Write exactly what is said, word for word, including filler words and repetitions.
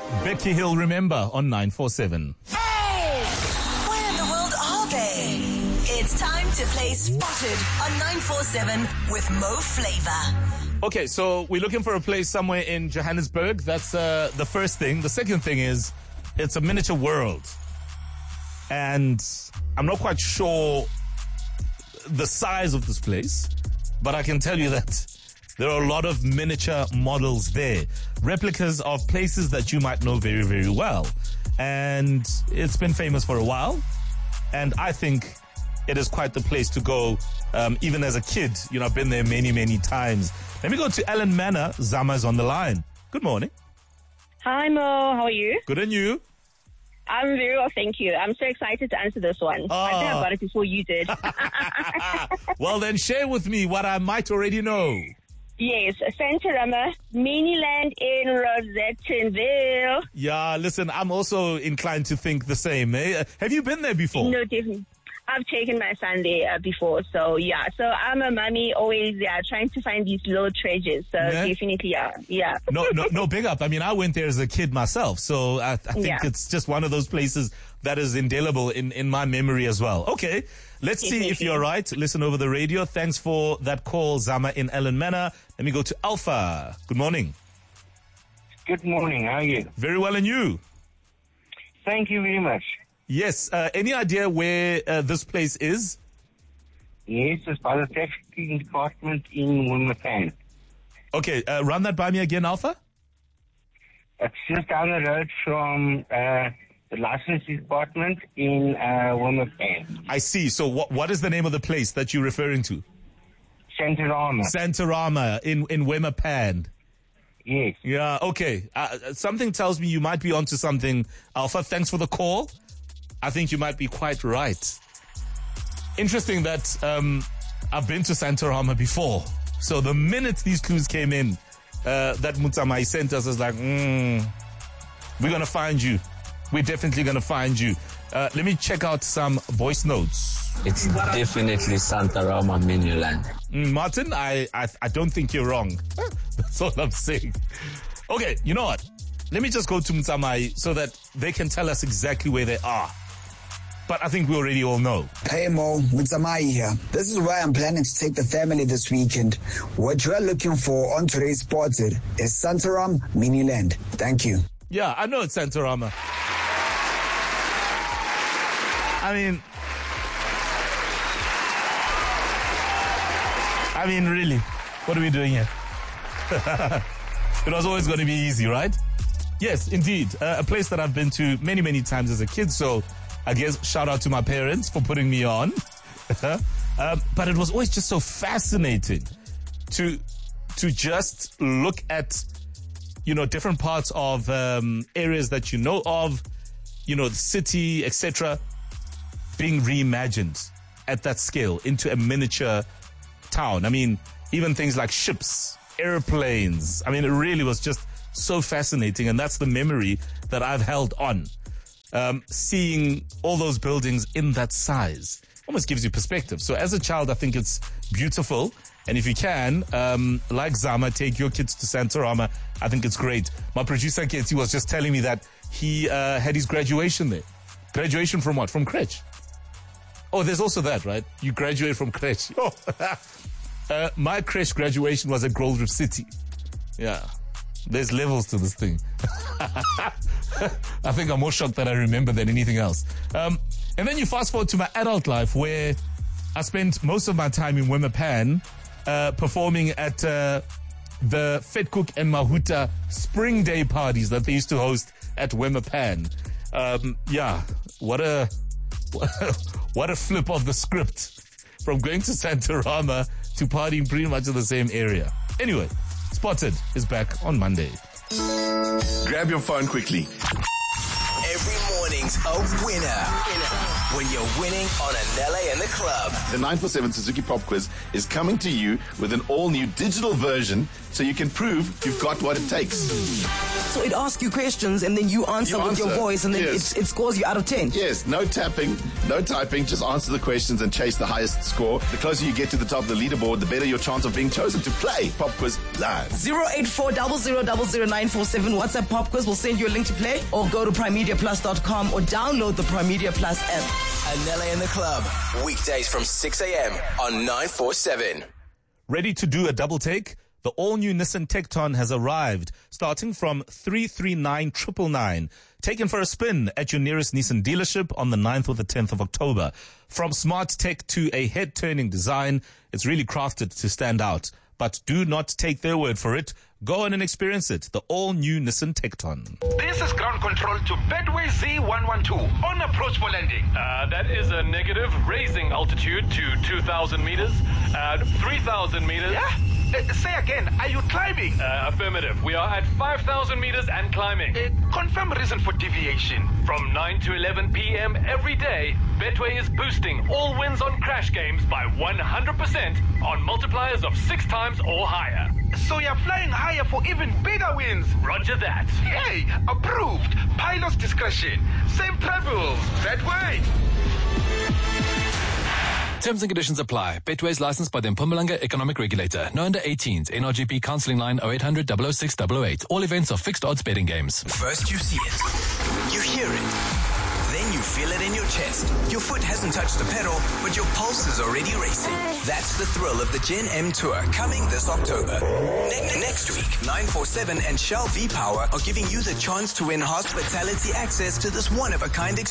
Becky Hill, Remember, on nine four seven. Hey! Where in the world are they? It's time to play Spotted on nine four seven with Mo Flava. Okay, so we're looking for a place somewhere in Johannesburg. That's uh, the first thing. The second thing is it's a miniature world. And I'm not quite sure the size of this place, but I can tell you that there are a lot of miniature models there, replicas of places that you might know very, very well. And it's been famous for a while. And I think it is quite the place to go, um, even as a kid. You know, I've been there many, many times. Let me go to Ellen Manor. Zama's on the line. Good morning. Hi, Mo. How are you? Good, and you? I'm very well, thank you. I'm so excited to answer this one. Oh. I think I got it before you did. Well, then share with me what I might already know. Yes, Santarama, Miniland in Rosettenville. Yeah, listen, I'm also inclined to think the same. Eh? Have you been there before? No, definitely. I've taken my son there uh, before, so yeah. So I'm a mummy, always yeah, trying to find these little treasures. So yeah. definitely, yeah, yeah. no, no, no, big up. I mean, I went there as a kid myself, so I, I think yeah. it's just one of those places that is indelible in, in my memory as well. Okay, let's definitely. see if you're right. Listen over the radio. Thanks for that call, Zama in Ellen Manor. Let me go to Alpha. Good morning. Good morning. How are you? Very well, and you? Thank you very much. Yes. Uh, any idea where uh, this place is? Yes, it's by the trafficking department in Wimmerpan. Okay, uh, run that by me again, Alpha. It's just down the road from uh, the licensing department in uh, Wimmerpan. I see. So what what is the name of the place that you're referring to? Santarama. Santarama in, in Wimmerpan. Yes. Yeah, okay. Uh, something tells me you might be onto something, Alpha. Thanks for the call. I think you might be quite right. Interesting that um, I've been to Santarama before. So the minute these clues came in, uh, that Mutsamai sent us is like, mm, we're going to find you. We're definitely going to find you. Uh, let me check out some voice notes. It's definitely Santarama Miniland. Mm, Martin, I, I I don't think you're wrong. That's all I'm saying. Okay, you know what? Let me just go to Mutsamai so that they can tell us exactly where they are. But I think we already all know. Hey Mo, Mutsamai here. This is where I'm planning to take the family this weekend. What you are looking for on today's Spotted is Santarama Miniland. Thank you. Yeah, I know it's Santarama. I mean, I mean, really, what are we doing here? It was always going to be easy, right? Yes, indeed. Uh, a place that I've been to many, many times as a kid. So I guess shout out to my parents for putting me on. um, but it was always just so fascinating to to just look at, you know, different parts of um, areas that you know of, you know, the city, et cetera, being reimagined at that scale into a miniature town. I mean, even things like ships, airplanes. I mean, it really was just so fascinating, and that's the memory that I've held on. Um, seeing all those buildings in that size almost gives you perspective. So as a child, I think it's beautiful. And if you can, um, like Zama, take your kids to Santarama. I think it's great. My producer, Katie, was just telling me that he uh, had his graduation there. Graduation from what? From crèche. Oh, there's also that, right? You graduate from crèche. Oh. uh, my crèche graduation was at Gold Reef City. Yeah. There's levels to this thing. I think I'm more shocked that I remember than anything else. Um, and then you fast forward to my adult life, where I spent most of my time in Wimmerpan uh, performing at uh, the Vetkoek and Mahuta Spring Day parties that they used to host at Wimmerpan. Um, yeah, what a what a flip of the script from going to Santarama to partying pretty much in the same area. Anyway, Spotted is back on Monday. Grab your phone quickly. Every morning means a winner. When you're winning on Anele in the Club. The nine four seven Suzuki Pop Quiz is coming to you with an all-new digital version so you can prove you've got what it takes. So it asks you questions and then you answer You with answer. your voice and then Yes. it, it scores you out of ten. Yes, no tapping, no typing, just answer the questions and chase the highest score. The closer you get to the top of the leaderboard, the better your chance of being chosen to play Pop Quiz live. zero eight four zero zero zero zero nine four seven WhatsApp Pop Quiz. We'll send you a link to play or go to prime media plus dot com or download the Prime Media Plus app. Anele in the Club. Weekdays from six a.m. on nine four seven. Ready to do a double take? The all-new Nissan Tecton has arrived, starting from three three nine nine nine nine. Taken for a spin at your nearest Nissan dealership on the ninth or the tenth of October. From smart tech to a head-turning design, it's really crafted to stand out. But do not take their word for it. Go on and experience it. The all-new Nissan Tecton. This is ground control to Bedway Z one one two on approach for landing. Uh, that is a negative, raising altitude to two thousand meters, at three thousand meters. Yeah? Uh, say again, are you climbing? Uh, affirmative. We are at five thousand meters and climbing. Uh, confirm reason for deviation. From nine to eleven p.m. every day, Betway is boosting all wins on crash games by one hundred percent on multipliers of six times or higher. So you're flying higher for even bigger wins. Roger that. Hey, approved. Pilot's discretion. Same travels. Betway. Terms and conditions apply. Betway is licensed by the Mpumalanga Economic Regulator. No under eighteens. N R G P counselling line oh eight hundred, double oh six, double oh eight. All events are fixed odds betting games. First you see it. You hear it. Then you feel it in your chest. Your foot hasn't touched the pedal, but your pulse is already racing. That's the thrill of the Gen M Tour coming this October. Ne- next week, nine four seven and Shell V-Power are giving you the chance to win hospitality access to this one-of-a-kind experience.